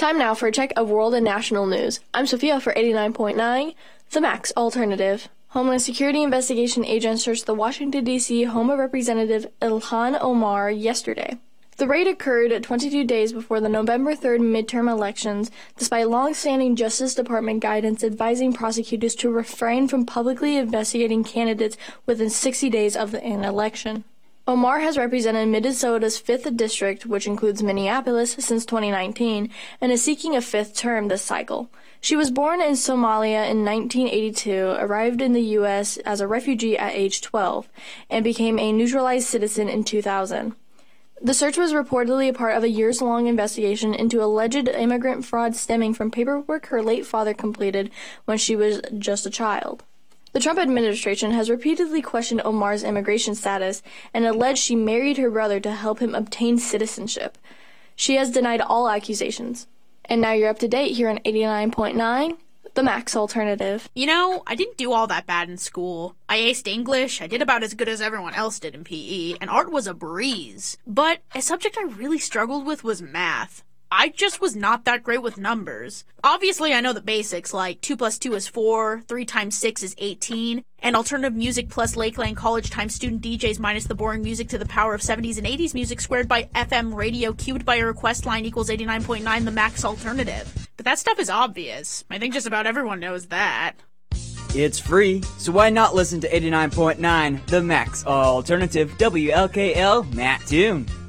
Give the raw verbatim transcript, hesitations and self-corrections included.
Time now for a check of world and national news. I'm Sophia for eighty-nine point nine, The Max Alternative. Homeland Security investigation agents searched the Washington, D C home of Representative Ilhan Omar yesterday. The raid occurred twenty-two days before the November third midterm elections, despite long-standing Justice Department guidance advising prosecutors to refrain from publicly investigating candidates within sixty days of an election. Omar has represented Minnesota's fifth District, which includes Minneapolis, since twenty nineteen, and is seeking a fifth term this cycle. She was born in Somalia in nineteen eighty-two, arrived in the U S as a refugee at age twelve, and became a naturalized citizen in two thousand. The search was reportedly a part of a years-long investigation into alleged immigrant fraud stemming from paperwork her late father completed when she was just a child. The Trump administration has repeatedly questioned Omar's immigration status and alleged she married her brother to help him obtain citizenship. She has denied all accusations. And now you're up to date here on eighty-nine point nine, The Max Alternative. You know, I didn't do all that bad in school. I aced English, I did about as good as everyone else did in P E, and art was a breeze. But a subject I really struggled with was math. I just was not that great with numbers. Obviously, I know the basics, like two plus two is four, three times six is eighteen, and alternative music plus Lakeland College times student D Js minus the boring music to the power of seventies and eighties music squared by F M radio queued by a request line equals eighty-nine point nine, the Max Alternative. But that stuff is obvious. I think just about everyone knows that. It's free, so why not listen to eighty-nine point nine, The Max Alternative, W L K L, Matt Toon.